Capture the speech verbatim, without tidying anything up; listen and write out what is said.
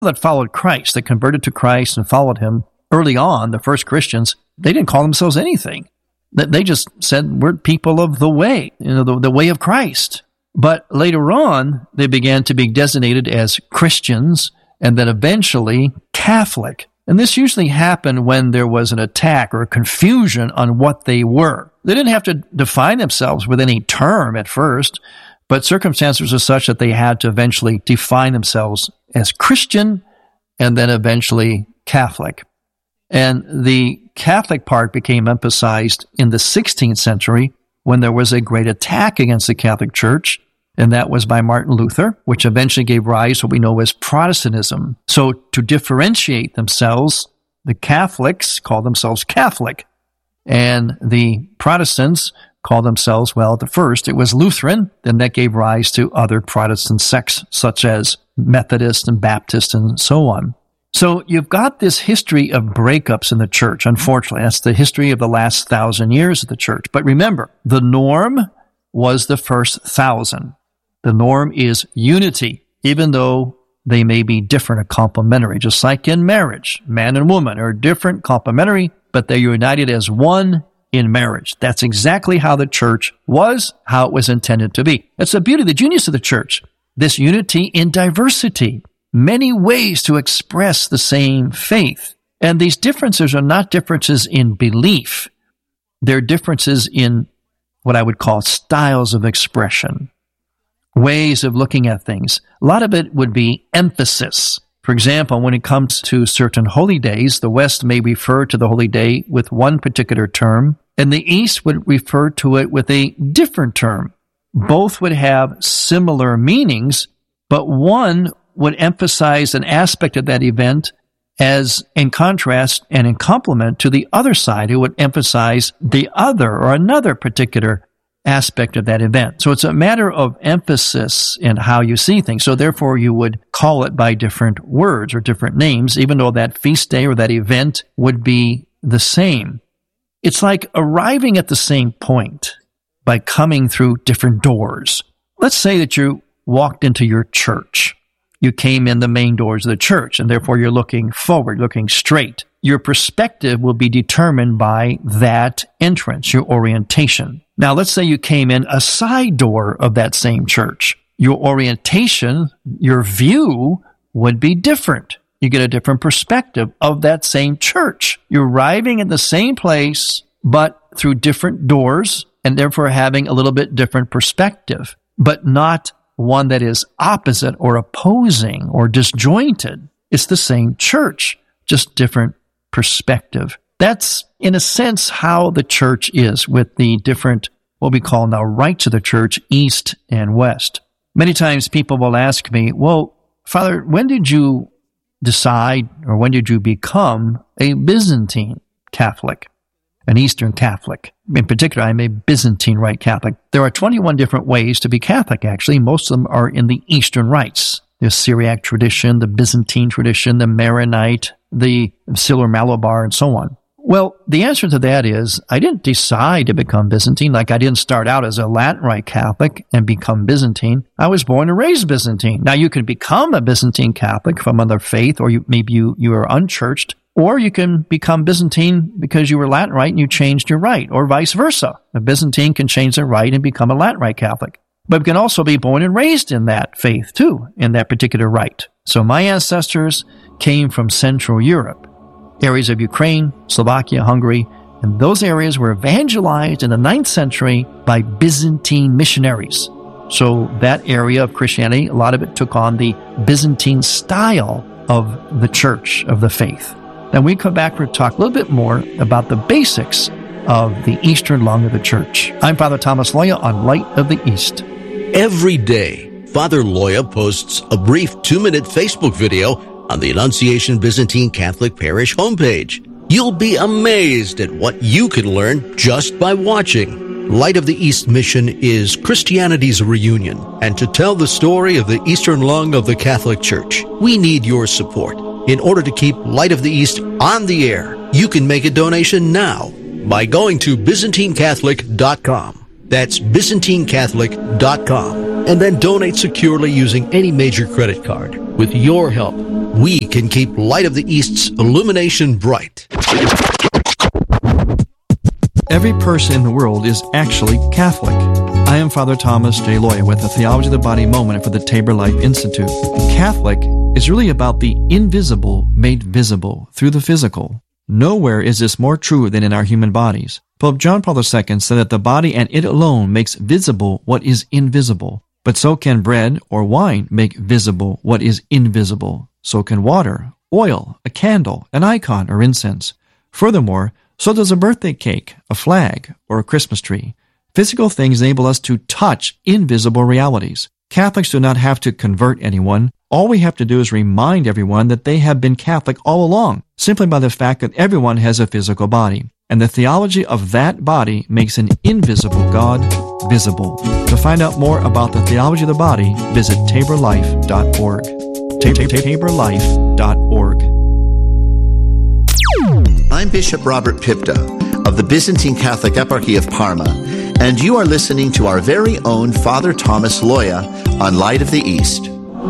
that followed Christ, that converted to Christ and followed him early on, the first Christians, they didn't call themselves anything. They just said, we're people of the way, you know, the, the way of Christ. But later on, they began to be designated as Christians and then eventually Catholic. And this usually happened when there was an attack or a confusion on what they were. They didn't have to define themselves with any term at first, but circumstances were such that they had to eventually define themselves as Christian and then eventually Catholic. And the Catholic part became emphasized in the sixteenth century when there was a great attack against the Catholic Church, and that was by Martin Luther, which eventually gave rise to what we know as Protestantism. So to differentiate themselves, the Catholics called themselves Catholic, and the Protestants called themselves, well, at the first it was Lutheran, then that gave rise to other Protestant sects such as Methodist and Baptist and so on. So you've got this history of breakups in the church, unfortunately. That's the history of the last thousand years of the church. But remember, the norm was the first thousand. The norm is unity, even though they may be different or complementary. Just like in marriage, man and woman are different, complementary, but they're united as one in marriage. That's exactly how the church was, how it was intended to be. That's the beauty, the genius of the church. This unity in diversity. Many ways to express the same faith. And these differences are not differences in belief. They're differences in what I would call styles of expression, ways of looking at things. A lot of it would be emphasis. For example, when it comes to certain holy days, the West may refer to the holy day with one particular term, and the East would refer to it with a different term. Both would have similar meanings, but one would emphasize an aspect of that event as in contrast and in complement to the other side, who would emphasize the other or another particular aspect of that event. So it's a matter of emphasis in how you see things. So therefore you would call it by different words or different names, even though that feast day or that event would be the same. It's like arriving at the same point by coming through different doors. Let's say that you walked into your church. You came in the main doors of the church, and therefore you're looking forward, looking straight. Your perspective will be determined by that entrance, your orientation. Now, let's say you came in a side door of that same church. Your orientation, your view would be different. You get a different perspective of that same church. You're arriving at the same place, but through different doors, and therefore having a little bit different perspective, but not one that is opposite or opposing or disjointed. It's the same church, just different perspective. That's, in a sense, how the church is with the different, what we call now, rights of the church, East and West. Many times people will ask me, well, Father, when did you decide or when did you become a Byzantine Catholic, an Eastern Catholic? In particular, I'm a Byzantine Rite Catholic. There are twenty-one different ways to be Catholic, actually. Most of them are in the Eastern rites. The Syriac tradition, the Byzantine tradition, the Maronite, the Syro-Malabar, and so on. Well, the answer to that is, I didn't decide to become Byzantine. Like I didn't start out as a Latin Rite Catholic and become Byzantine. I was born and raised Byzantine. Now, you can become a Byzantine Catholic from another faith, or you, maybe you, you are unchurched, or you can become Byzantine because you were Latin Rite and you changed your rite, or vice versa. A Byzantine can change their rite and become a Latin Rite Catholic. But can also be born and raised in that faith, too, in that particular rite. So my ancestors came from Central Europe, areas of Ukraine, Slovakia, Hungary, and those areas were evangelized in the ninth century by Byzantine missionaries. So that area of Christianity, a lot of it took on the Byzantine style of the church, of the faith. Then we come back to talk a little bit more about the basics of the Eastern lung of the church. I'm Father Thomas Loya on Light of the East. Every day, Father Loya posts a brief two-minute Facebook video on the Annunciation Byzantine Catholic Parish homepage. You'll be amazed at what you can learn just by watching. Light of the East mission is Christianity's reunion, and to tell the story of the Eastern lung of the Catholic Church, we need your support. In order to keep Light of the East on the air, you can make a donation now by going to Byzantine Catholic dot com. That's Byzantine Catholic dot com. And then donate securely using any major credit card. With your help, we can keep Light of the East's illumination bright. Every person in the world is actually Catholic. I am Father Thomas J. Loya with the Theology of the Body Moment for the Tabor Life Institute. Catholic is really about the invisible made visible through the physical. Nowhere is this more true than in our human bodies. Pope John Paul the Second said that the body and it alone makes visible what is invisible. But so can bread or wine make visible what is invisible. So can water, oil, a candle, an icon, or incense. Furthermore, so does a birthday cake, a flag, or a Christmas tree. Physical things enable us to touch invisible realities. Catholics do not have to convert anyone. All we have to do is remind everyone that they have been Catholic all along, simply by the fact that everyone has a physical body. And the theology of that body makes an invisible God visible. To find out more about the theology of the body, visit tabor life dot org. tabor life dot org. I'm Bishop Robert Pipta of the Byzantine Catholic Eparchy of Parma, and you are listening to our very own Father Thomas Loya on Light of the East.